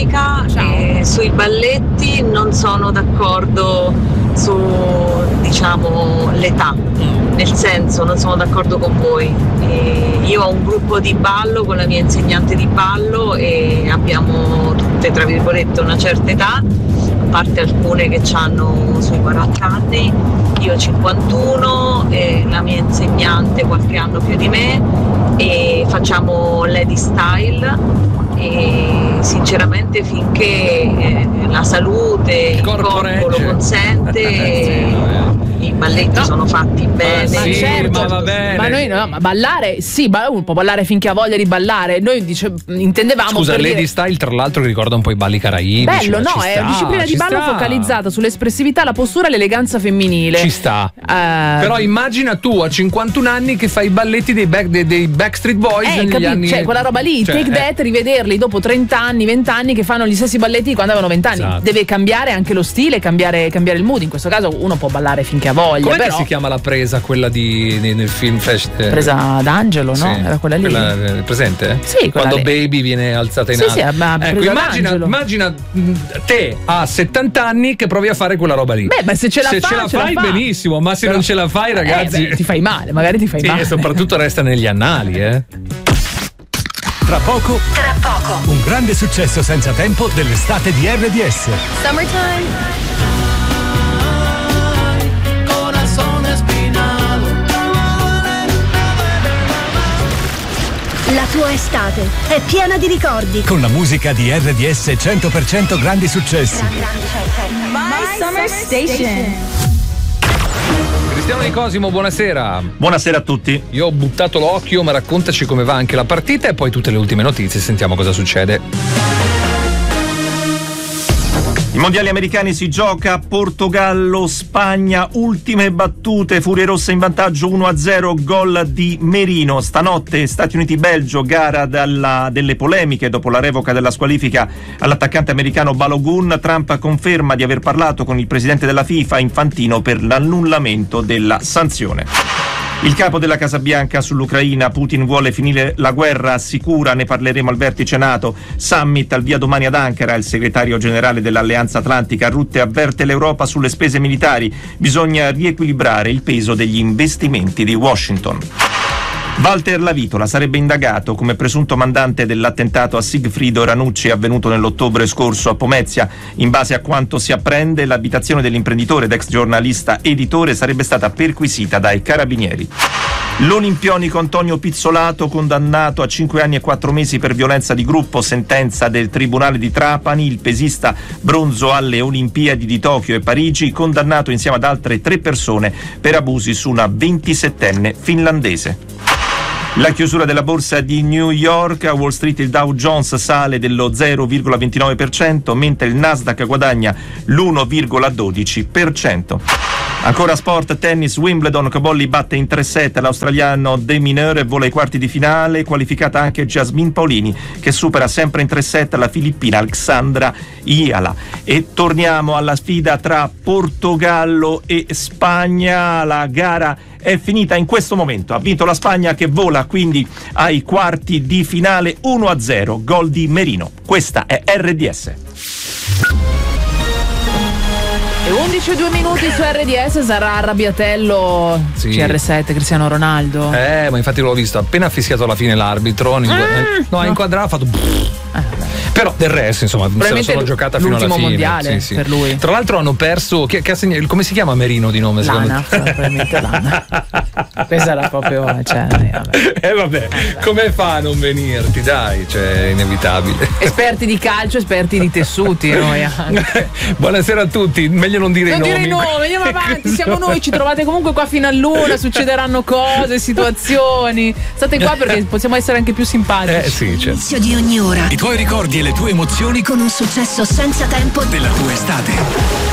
Monica. Sui balletti non sono d'accordo su, diciamo, l'età, nel senso non sono d'accordo con voi. Io ho un gruppo di ballo con la mia insegnante di ballo e abbiamo tutte, tra virgolette, una certa età, a parte alcune che hanno sui 40 anni, io ho 51 e la mia insegnante qualche anno più di me, e facciamo lady style. E sinceramente finché la salute, il corpo lo consente, i balletti sono fatti bene. Sì, certo, ma va bene. Ma noi no, ma ballare sì, uno può ballare finché ha voglia di ballare. Noi intendevamo. Scusa, per Lady dire... Style tra l'altro ricorda un po' i balli caraibici. Bello, no, è una disciplina di ballo focalizzata sull'espressività, la postura e l'eleganza femminile. Ci sta. Però immagina tu a 51 anni che fai i balletti dei Backstreet Boys negli anni... Cioè, quella roba lì, Take That, rivederli dopo 30 anni, 20 anni che fanno gli stessi balletti di quando avevano 20 anni. Esatto. Deve cambiare anche lo stile, cambiare il mood. In questo caso uno può ballare finché ha voglia. Come però... si chiama la presa, quella nel film Flash? Presa d'Angelo, no? Sì. Era quella lì. È presente? Sì, quando lì. Baby viene alzata in alto. Sì, ma ecco, immagina te a 70 anni che provi a fare quella roba lì. Beh, ma se ce la fai benissimo, ma se non ce la fai, ragazzi, ti fai male, magari ti fai male. E soprattutto resta negli annali, Tra poco, un grande successo senza tempo dell'estate di RDS. Summertime. La tua estate è piena di ricordi. Con la musica di RDS 100% grandi successi. My Summer Station. Cristiano Di Cosimo, buonasera. Buonasera a tutti. Io ho buttato l'occhio, ma raccontaci come va anche la partita e poi tutte le ultime notizie, sentiamo cosa succede. I mondiali americani si gioca, Portogallo, Spagna, ultime battute, Furie Rosse in vantaggio 1-0, gol di Merino. Stanotte Stati Uniti-Belgio, gara delle polemiche dopo la revoca della squalifica all'attaccante americano Balogun. Trump conferma di aver parlato con il presidente della FIFA, Infantino, per l'annullamento della sanzione. Il capo della Casa Bianca sull'Ucraina, Putin vuole finire la guerra, assicura, ne parleremo al vertice NATO. Summit al via domani ad Ankara, il segretario generale dell'Alleanza Atlantica Rutte avverte l'Europa sulle spese militari, bisogna riequilibrare il peso degli investimenti di Washington. Walter Lavitola sarebbe indagato come presunto mandante dell'attentato a Sigfrido Ranucci avvenuto nell'ottobre scorso a Pomezia. In base a quanto si apprende, l'abitazione dell'imprenditore ed ex giornalista editore sarebbe stata perquisita dai carabinieri. L'olimpionico Antonio Pizzolato, condannato a 5 anni e 4 mesi per violenza di gruppo, sentenza del Tribunale di Trapani. Il pesista bronzo alle Olimpiadi di Tokyo e Parigi, condannato insieme ad altre 3 persone per abusi su una 27enne finlandese. La chiusura della borsa di New York, a Wall Street il Dow Jones sale dello 0,29%, mentre il Nasdaq guadagna l'1,12%. Ancora sport, tennis, Wimbledon, Cobolli batte in 3 set l'australiano De Minaur e vola ai quarti di finale, qualificata anche Jasmine Paolini che supera sempre in 3 set la filippina Alexandra Iala. E torniamo alla sfida tra Portogallo e Spagna. La gara è finita in questo momento, ha vinto la Spagna che vola quindi ai quarti di finale 1-0, gol di Merino. Questa è RDS. E 11:02 su RDS, sarà arrabbiatello. Sì. CR7 Cristiano Ronaldo. Ma infatti l'ho visto, appena ha fischiato alla fine l'arbitro, inquadrava, ha fatto però del resto insomma se la sono giocata fino alla fine. L'ultimo mondiale per lui. Tra l'altro hanno perso, che ha segnato, come si chiama Merino di nome? Lana, probabilmente Lana. Questa era proprio vabbè, come fa a non venirti, dai, cioè è inevitabile. Esperti di calcio, esperti di tessuti noi anche. Buonasera a tutti, meglio non dire i nomi. Andiamo avanti, siamo noi, ci trovate comunque qua fino all'una, succederanno cose, situazioni. State qua perché possiamo essere anche più simpatici. Sì, certo. Inizio di ogni ora. I tuoi ricordi e le tue emozioni Con un successo senza tempo della tua estate.